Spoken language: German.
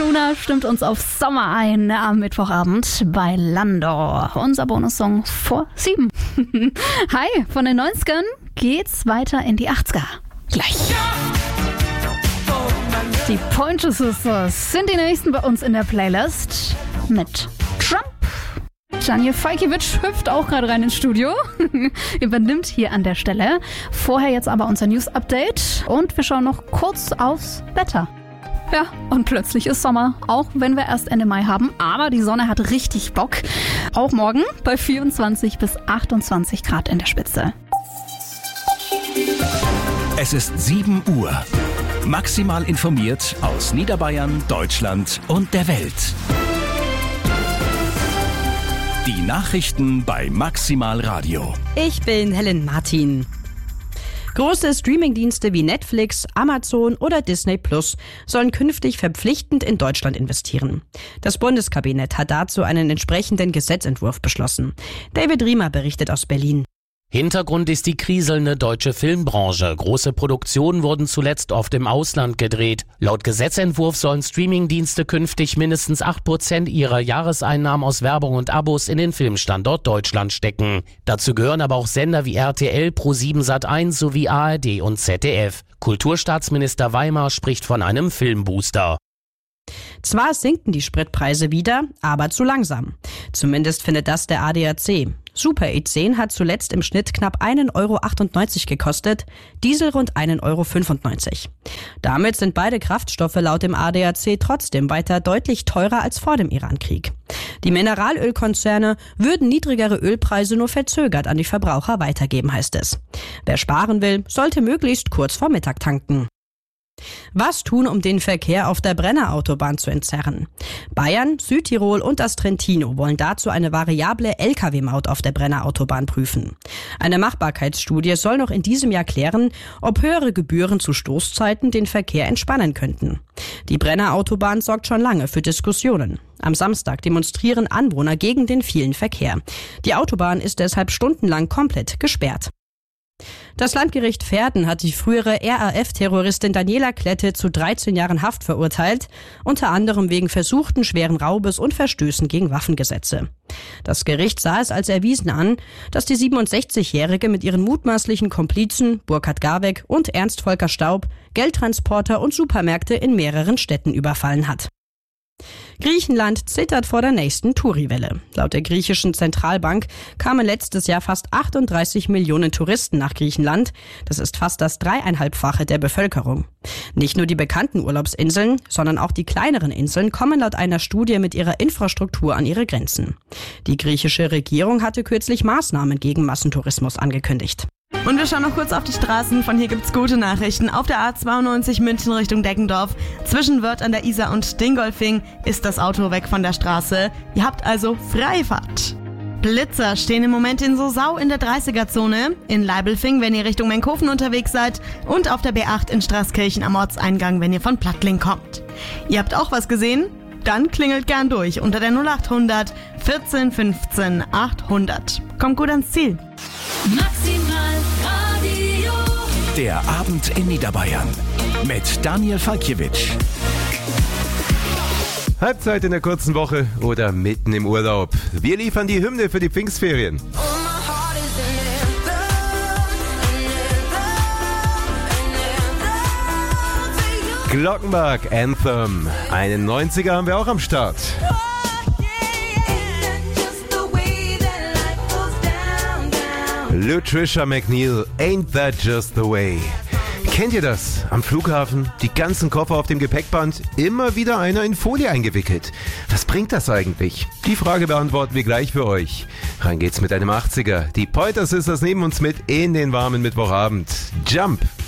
Luna stimmt uns auf Sommer ein am Mittwochabend bei Landor. Unser Bonussong vor 7. Hi, von den 90ern geht's weiter in die 80er. Gleich. Die Pointer Sisters sind die nächsten bei uns in der Playlist mit Trump. Daniel Falkiewicz hüpft auch gerade rein ins Studio, übernimmt hier an der Stelle. Vorher jetzt aber unser News-Update und wir schauen noch kurz aufs Wetter. Ja, und plötzlich ist Sommer, auch wenn wir erst Ende Mai haben, aber die Sonne hat richtig Bock. Auch morgen bei 24 bis 28 Grad in der Spitze. Es ist 7 Uhr. Maximal informiert aus Niederbayern, Deutschland und der Welt. Die Nachrichten bei Maximal Radio. Ich bin Helen Martin. Große Streamingdienste wie Netflix, Amazon oder Disney Plus sollen künftig verpflichtend in Deutschland investieren. Das Bundeskabinett hat dazu einen entsprechenden Gesetzentwurf beschlossen. David Riemer berichtet aus Berlin. Hintergrund ist die kriselnde deutsche Filmbranche. Große Produktionen wurden zuletzt oft im Ausland gedreht. Laut Gesetzentwurf sollen Streamingdienste künftig mindestens 8% ihrer Jahreseinnahmen aus Werbung und Abos in den Filmstandort Deutschland stecken. Dazu gehören aber auch Sender wie RTL, Pro7 Sat1 sowie ARD und ZDF. Kulturstaatsminister Weimar spricht von einem Filmbooster. Zwar sinken die Spritpreise wieder, aber zu langsam. Zumindest findet das der ADAC. Super E10 hat zuletzt im Schnitt knapp 1,98 € gekostet, Diesel rund 1,95 €. Damit sind beide Kraftstoffe laut dem ADAC trotzdem weiter deutlich teurer als vor dem Irankrieg. Die Mineralölkonzerne würden niedrigere Ölpreise nur verzögert an die Verbraucher weitergeben, heißt es. Wer sparen will, sollte möglichst kurz vor Mittag tanken. Was tun, um den Verkehr auf der Brennerautobahn zu entzerren? Bayern, Südtirol und das Trentino wollen dazu eine variable Lkw-Maut auf der Brennerautobahn prüfen. Eine Machbarkeitsstudie soll noch in diesem Jahr klären, ob höhere Gebühren zu Stoßzeiten den Verkehr entspannen könnten. Die Brennerautobahn sorgt schon lange für Diskussionen. Am Samstag demonstrieren Anwohner gegen den vielen Verkehr. Die Autobahn ist deshalb stundenlang komplett gesperrt. Das Landgericht Verden hat die frühere RAF-Terroristin Daniela Klette zu 13 Jahren Haft verurteilt, unter anderem wegen versuchten schweren Raubes und Verstößen gegen Waffengesetze. Das Gericht sah es als erwiesen an, dass die 67-Jährige mit ihren mutmaßlichen Komplizen Burkhard Garbeck und Ernst Volker Staub Geldtransporter und Supermärkte in mehreren Städten überfallen hat. Griechenland zittert vor der nächsten Touri-Welle. Laut der griechischen Zentralbank kamen letztes Jahr fast 38 Millionen Touristen nach Griechenland. Das ist fast das 3,5-fache der Bevölkerung. Nicht nur die bekannten Urlaubsinseln, sondern auch die kleineren Inseln kommen laut einer Studie mit ihrer Infrastruktur an ihre Grenzen. Die griechische Regierung hatte kürzlich Maßnahmen gegen Massentourismus angekündigt. Und wir schauen noch kurz auf die Straßen. Von hier gibt's gute Nachrichten. Auf der A92 München Richtung Deckendorf, zwischen Wörth an der Isar und Dingolfing, ist das Auto weg von der Straße. Ihr habt also Freifahrt. Blitzer stehen im Moment in Sosau in der 30er-Zone, in Leibelfing, wenn ihr Richtung Menkhofen unterwegs seid, und auf der B8 in Straßkirchen am Ortseingang, wenn ihr von Plattling kommt. Ihr habt auch was gesehen? Dann klingelt gern durch unter der 0800 14 15 800. Kommt gut ans Ziel. Maximal Radio. Der Abend in Niederbayern mit Daniel Falkiewicz. Halbzeit in der kurzen Woche oder mitten im Urlaub. Wir liefern die Hymne für die Pfingstferien. Glockenbach Anthem. Einen 90er haben wir auch am Start. Lutricia McNeil, Ain't That Just the Way. Kennt ihr das? Am Flughafen, die ganzen Koffer auf dem Gepäckband, immer wieder einer in Folie eingewickelt. Was bringt das eigentlich? Die Frage beantworten wir gleich für euch. Rein geht's mit einem 80er. Die Pointer Sisters nehmen uns mit in den warmen Mittwochabend. Jump!